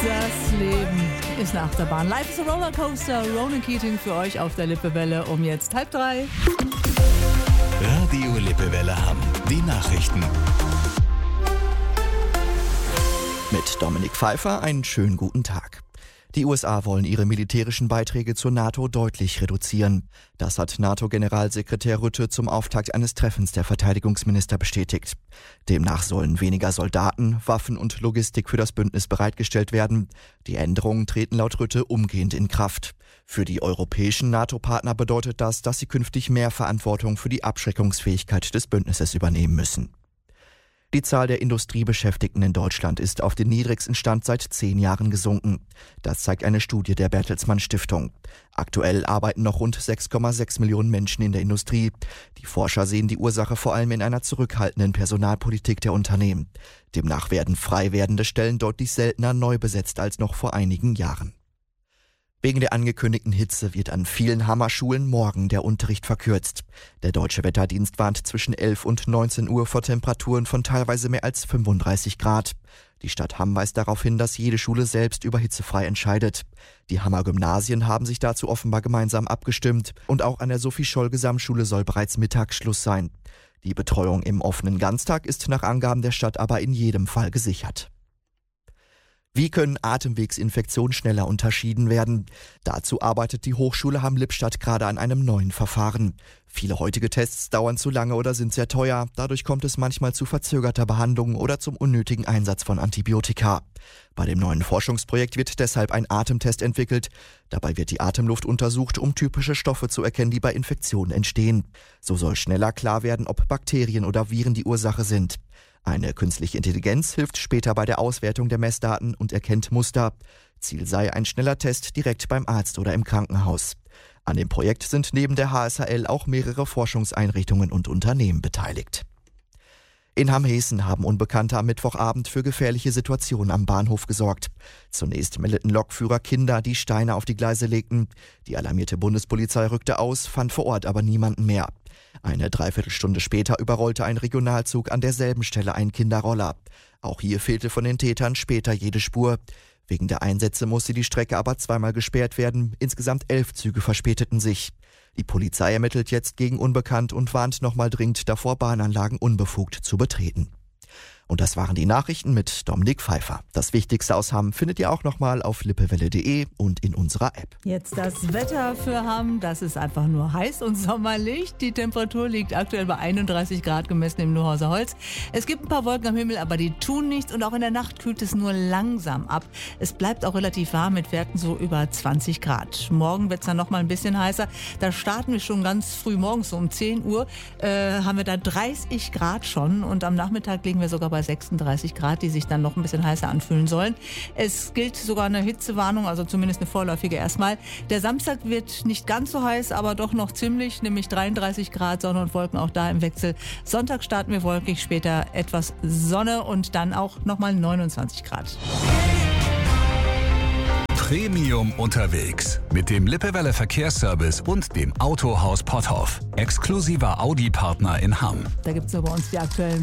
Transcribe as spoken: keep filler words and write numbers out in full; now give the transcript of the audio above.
Das Leben ist eine Achterbahn. Life is a Rollercoaster. Ronan Keating für euch auf der Lippewelle um jetzt halb drei. Radio Lippewelle Hamm. Die Nachrichten. Mit Dominik Pfeiffer einen schönen guten Tag. Die U S A wollen ihre militärischen Beiträge zur NATO deutlich reduzieren. Das hat NATO-Generalsekretär Rutte zum Auftakt eines Treffens der Verteidigungsminister bestätigt. Demnach sollen weniger Soldaten, Waffen und Logistik für das Bündnis bereitgestellt werden. Die Änderungen treten laut Rutte umgehend in Kraft. Für die europäischen NATO-Partner bedeutet das, dass sie künftig mehr Verantwortung für die Abschreckungsfähigkeit des Bündnisses übernehmen müssen. Die Zahl der Industriebeschäftigten in Deutschland ist auf den niedrigsten Stand seit zehn Jahren gesunken. Das zeigt eine Studie der Bertelsmann Stiftung. Aktuell arbeiten noch rund sechs Komma sechs Millionen Menschen in der Industrie. Die Forscher sehen die Ursache vor allem in einer zurückhaltenden Personalpolitik der Unternehmen. Demnach werden frei werdende Stellen deutlich seltener neu besetzt als noch vor einigen Jahren. Wegen der angekündigten Hitze wird an vielen Hammerschulen morgen der Unterricht verkürzt. Der Deutsche Wetterdienst warnt zwischen elf und neunzehn Uhr vor Temperaturen von teilweise mehr als fünfunddreißig Grad. Die Stadt Hamm weist darauf hin, dass jede Schule selbst über hitzefrei entscheidet. Die Hammer Gymnasien haben sich dazu offenbar gemeinsam abgestimmt und auch an der Sophie-Scholl-Gesamtschule soll bereits Mittagsschluss sein. Die Betreuung im offenen Ganztag ist nach Angaben der Stadt aber in jedem Fall gesichert. Wie können Atemwegsinfektionen schneller unterschieden werden? Dazu arbeitet die Hochschule Hamm-Lippstadt gerade an einem neuen Verfahren. Viele heutige Tests dauern zu lange oder sind sehr teuer. Dadurch kommt es manchmal zu verzögerter Behandlung oder zum unnötigen Einsatz von Antibiotika. Bei dem neuen Forschungsprojekt wird deshalb ein Atemtest entwickelt. Dabei wird die Atemluft untersucht, um typische Stoffe zu erkennen, die bei Infektionen entstehen. So soll schneller klar werden, ob Bakterien oder Viren die Ursache sind. Eine künstliche Intelligenz hilft später bei der Auswertung der Messdaten und erkennt Muster. Ziel sei ein schneller Test direkt beim Arzt oder im Krankenhaus. An dem Projekt sind neben der H S H L auch mehrere Forschungseinrichtungen und Unternehmen beteiligt. In Hamm-Heeßen haben Unbekannte am Mittwochabend für gefährliche Situationen am Bahnhof gesorgt. Zunächst meldeten Lokführer Kinder, die Steine auf die Gleise legten. Die alarmierte Bundespolizei rückte aus, fand vor Ort aber niemanden mehr. Eine Dreiviertelstunde später überrollte ein Regionalzug an derselben Stelle einen Kinderroller. Auch hier fehlte von den Tätern später jede Spur. Wegen der Einsätze musste die Strecke aber zweimal gesperrt werden. Insgesamt elf Züge verspäteten sich. Die Polizei ermittelt jetzt gegen Unbekannt und warnt nochmal dringend davor, Bahnanlagen unbefugt zu betreten. Und das waren die Nachrichten mit Dominik Pfeiffer. Das Wichtigste aus Hamm findet ihr auch nochmal auf lippewelle punkt de und in unserer App. Jetzt das Wetter für Hamm. Das ist einfach nur heiß und sommerlich. Die Temperatur liegt aktuell bei einunddreißig Grad gemessen im Nuhauser Holz. Es gibt ein paar Wolken am Himmel, aber die tun nichts. Und auch in der Nacht kühlt es nur langsam ab. Es bleibt auch relativ warm mit Werten so über zwanzig Grad. Morgen wird es dann noch mal ein bisschen heißer. Da starten wir schon ganz früh morgens, so um zehn Uhr. Äh, haben wir da dreißig Grad schon. Und am Nachmittag liegen wir sogar bei sechsunddreißig Grad, die sich dann noch ein bisschen heißer anfühlen sollen. Es gilt sogar eine Hitzewarnung, also zumindest eine vorläufige erstmal. Der Samstag wird nicht ganz so heiß, aber doch noch ziemlich, nämlich dreiunddreißig Grad, Sonne und Wolken auch da im Wechsel. Sonntag starten wir wolkig, später etwas Sonne und dann auch nochmal neunundzwanzig Grad. Premium unterwegs mit dem Lippewelle Verkehrsservice und dem Autohaus Potthoff. Exklusiver Audi-Partner in Hamm. Da gibt es bei uns die aktuellen